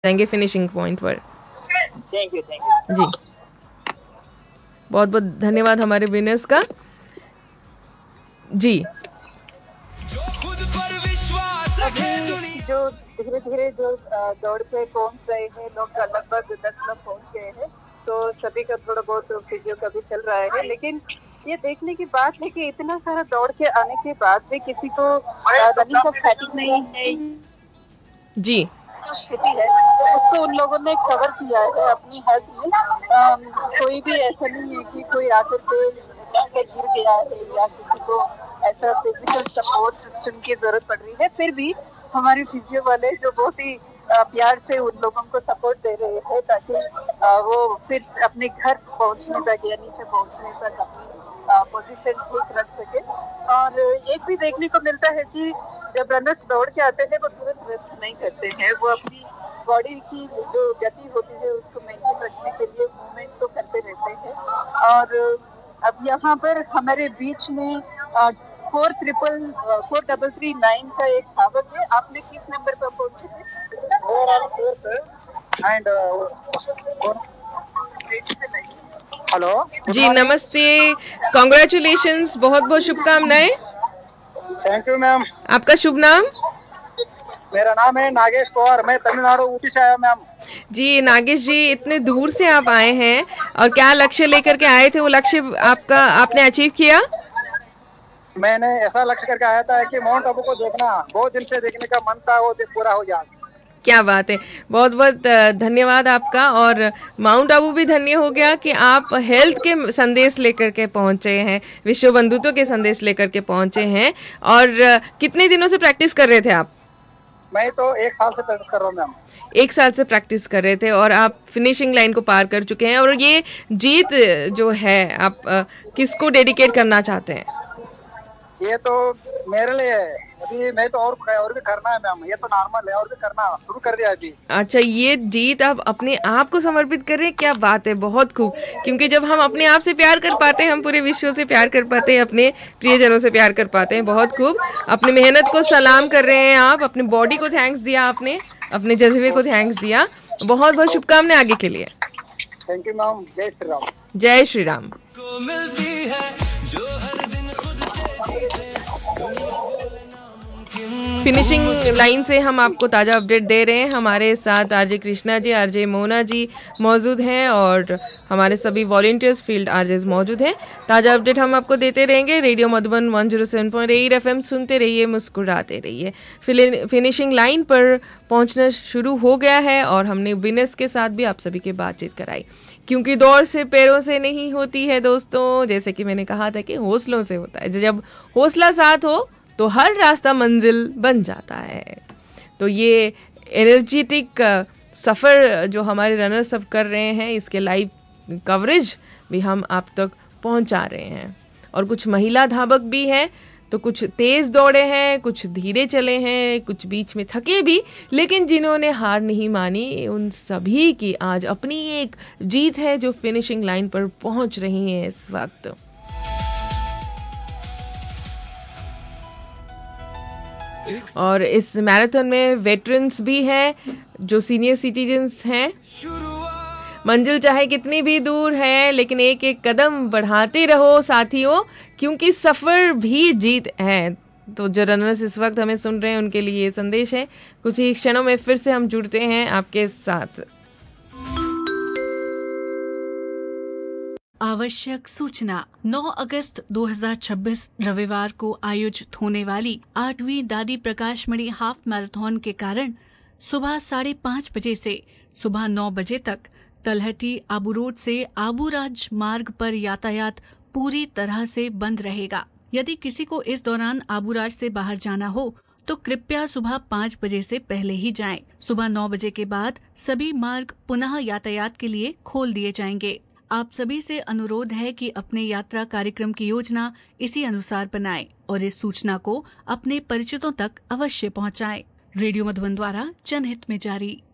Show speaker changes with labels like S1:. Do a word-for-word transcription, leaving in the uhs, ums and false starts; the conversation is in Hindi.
S1: जाएंगे फिनिशिंग पॉइंट पर।
S2: थैंक यू थैंक यू
S1: जी, बहुत बहुत धन्यवाद हमारे विनर्स का। जी,
S2: अभी जो धीरे धीरे जो अ, दौड़ पे पहुंच रहे हैं लोग, लगभग दस लोग पहुंच गए हैं, तो सभी का थोड़ा बहुत फिजियो का भी चल रहा है। लेकिन ये देखने की बात है कि इतना सारा दौड़ के आने के बाद भी किसी को रनिंग का फैटिक नहीं है,
S1: जी,
S2: जो स्थिति है तो उसको उन लोगों ने कवर किया है अपनी हेल्थ में। अम, कोई भी ऐसा नहीं है कि कोई आकर के के गिर गया है या किसी को ऐसा फिजिकल सपोर्ट सिस्टम की जरूरत पड़ रही है। फिर भी हमारे फिजियो वाले जो बहुत ही अ, प्यार से उन लोगों को सपोर्ट दे रहे हैं ताकि अ, वो फिर अपने घर पहुंचने तक या नीचे पहुंचने तक अपनी पोजीशन ठीक रख सके। और एक भी देखने को मिलता है कि जब रनर्स दौड़ के आते हैं वो तुरंत रेस्ट नहीं करते हैं, वो अपनी बॉडी की जो गति होती है उसको मेंटेन रखने के लिए मूवमेंट तो करते रहते हैं। और अब यहाँ पर हमारे बीच में four triple four double three nine का एक धावक है। आपने किस नंबर पर पहुंचे थे? एंड हेलो
S1: जी, नमस्ते, कॉन्ग्रेचुलेशंस, बहुत बहुत शुभकामनाएं।
S2: Thank you ma'am.
S1: आपका शुभ नाम?
S2: मेरा नाम है नागेश पवार, मैं तमिलनाडु ऊटी से आया मैम।
S1: जी नागेश जी, इतने दूर से आप आए हैं और क्या लक्ष्य लेकर के आए थे, वो लक्ष्य आपका आपने अचीव किया?
S2: मैंने ऐसा लक्ष्य करके आया था कि माउंट आबू को देखना, बहुत दिन से देखने का मन था, वो पूरा हो जाए।
S1: क्या बात है, बहुत बहुत धन्यवाद आपका। और माउंट आबू भी धन्य हो गया कि आप हेल्थ के संदेश लेकर के पहुंचे हैं, विश्व बंधुत्व के संदेश लेकर के पहुंचे हैं। और कितने दिनों से प्रैक्टिस कर रहे थे आप?
S2: मैं तो एक साल से प्रैक्टिस कर रहा हूँ मैम।
S1: एक साल से प्रैक्टिस कर रहे थे और आप फिनिशिंग लाइन को पार कर चुके हैं। और ये जीत जो है आप किसको डेडिकेट करना चाहते हैं?
S2: ये तो मेरे लिए है, अभी मैं तो और और भी करना है मैम, ये तो नॉर्मल है, और भी करना शुरू कर दिया अभी।
S1: अच्छा, ये जीत आप अपने आप को समर्पित कर रहे हैं, क्या बात है, बहुत खूब। क्योंकि जब हम अपने आप से प्यार कर पाते हैं, हम पूरे विश्व से प्यार कर पाते हैं, अपने प्रियजनों से प्यार कर पाते हैं। बहुत खूब, अपनी मेहनत को सलाम कर रहे हैं आप, अपनी बॉडी को थैंक्स दिया आपने, अपने जज्बे को थैंक्स दिया। बहुत बहुत शुभकामनाएं आगे के लिए।
S2: Thank you ma'am. जय श्री राम।
S1: जय श्री राम।
S3: को मिलती है जो हर दिन खुद से जीते,
S1: फिनिशिंग लाइन से हम आपको ताज़ा अपडेट दे रहे हैं। हमारे साथ आरजे कृष्णा जी, आरजे मोना जी मौजूद हैं और हमारे सभी वॉलंटियर्स, फील्ड आरजेस मौजूद हैं। ताज़ा अपडेट हम आपको देते रहेंगे। Radio Madhuban one zero seven point eight FM सुनते रहिए, मुस्कुराते रहिए। फिनिशिंग लाइन पर पहुंचना शुरू हो गया है और हमने विनर्स के साथ भी आप सभी की बातचीत कराई, क्योंकि दौड़ से पैरों से नहीं होती है दोस्तों, जैसे कि मैंने कहा था कि हौसलों से होता है। जब हौसला साथ हो तो हर रास्ता मंजिल बन जाता है। तो ये एनर्जेटिक सफ़र जो हमारे रनर सब कर रहे हैं, इसके लाइव कवरेज भी हम आप तक पहुंचा रहे हैं। और कुछ महिला धावक भी हैं, तो कुछ तेज़ दौड़े हैं, कुछ धीरे चले हैं, कुछ बीच में थके भी, लेकिन जिन्होंने हार नहीं मानी, उन सभी की आज अपनी एक जीत है जो फिनिशिंग लाइन पर पहुंच रही है इस वक्त। और इस मैराथन में वेटरन्स भी हैं, जो सीनियर सिटीजन्स हैं। मंजिल चाहे कितनी भी दूर है, लेकिन एक एक कदम बढ़ाते रहो साथियों, क्योंकि सफ़र भी जीत है। तो जो रनर्स इस वक्त हमें सुन रहे हैं, उनके लिए ये संदेश है। कुछ ही क्षणों में फिर से हम जुड़ते हैं आपके साथ।
S4: आवश्यक सूचना। नौ अगस्त दो हज़ार छब्बीस रविवार को आयोजित होने वाली आठवीं दादी प्रकाश मणि हाफ मैराथन के कारण सुबह साढ़े पाँच बजे से सुबह नौ बजे तक तलहटी आबू रोड से आबू राज मार्ग पर यातायात पूरी तरह से बंद रहेगा। यदि किसी को इस दौरान आबू राज से बाहर जाना हो तो कृपया सुबह पाँच बजे से पहले ही जाएं। सुबह नौ बजे के बाद सभी मार्ग पुनः यातायात के लिए खोल दिए जाएंगे। आप सभी से अनुरोध है कि अपने यात्रा कार्यक्रम की योजना इसी अनुसार बनाएं और इस सूचना को अपने परिचितों तक अवश्य पहुंचाएं। रेडियो मधुबन द्वारा जनहित में जारी।